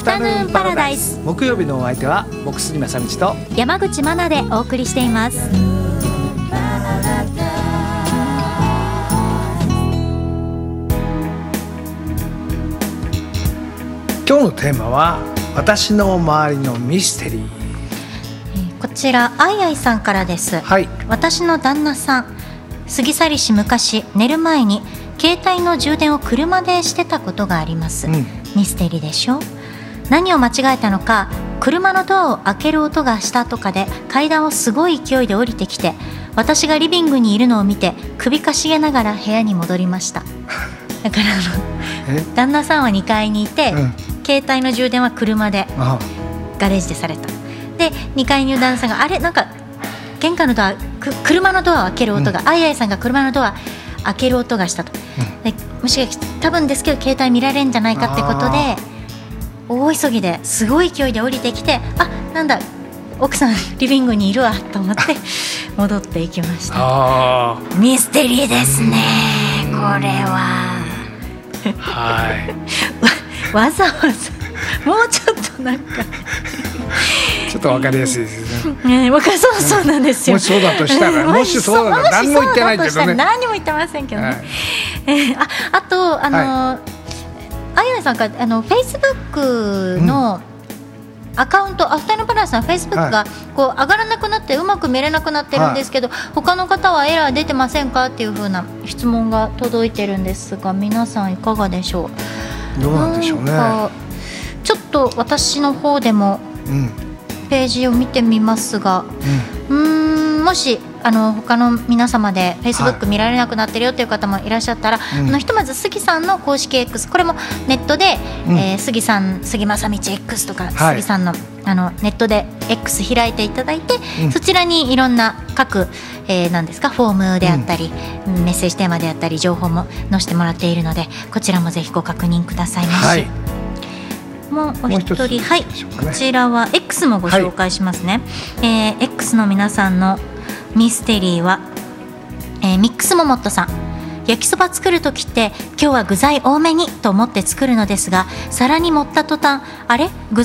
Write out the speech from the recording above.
タヌーンパラダイス。 木曜日のお相手は僕杉正道と山口真奈でお送りしています。 今日のテーマは私の周りのミステリー。 こちらあいあいさんからです、 はい。 私の旦那さん過ぎ去りし昔寝る前に携帯の充電を車でしてたことがあります、ミステリーでしょ。何を間違えたのか車のドアを開ける音がしたとかで階段をすごい勢いで降りてきて、私がリビングにいるのを見て首かしげながら部屋に戻りました。だから旦那さんは2階にいて、携帯の充電は車でガレージでされた。で2階にいる旦那さんがあれなんか玄関のドア車のドアを開ける音が、あいあいさんが車のドア開ける音がしたと、でもしかして多分ですけど携帯見られるんじゃないかってことで大急ぎですごい勢いで降りてきて、あ、なんだ奥さんリビングにいるわと思って戻っていきました。ミステリーですね、これは。 はい。 わざわざもうちょっとなんかちょっと分かりやすいですね。 そうなんですよ。 もしそうだとしたら、もしそうだと何も言ってないけどね。 何も言ってませんけどね。あとあやさんがFacebook のアカウント、アフターのパラダイスの Facebook がこう上がらなくなってうまく見れなくなってるんですけど、他の方はエラー出てませんかっていう風な質問が届いてるんですが、皆さんいかがでしょう。 どうなんでしょうね。 ちょっと私の方でもページを見てみますが、もし他の皆様で Facebook 見られなくなってるよという方もいらっしゃったら、ひとまず杉さんの公式 X、 これもネットで、杉さん杉正道 X とか、杉さんのネットで X 開いていただいて、そちらにいろんな各、何ですか、フォームであったり、メッセージテーマであったり情報も載せてもらっているので、こちらもぜひご確認くださいまし。もうお一人、はい、こちらは X もご紹介しますね。X の皆さんのミステリーは、ミックスモモットさん。焼きそば作るときって今日は具材多めにと思って作るのですが、皿に盛った途端、あれ具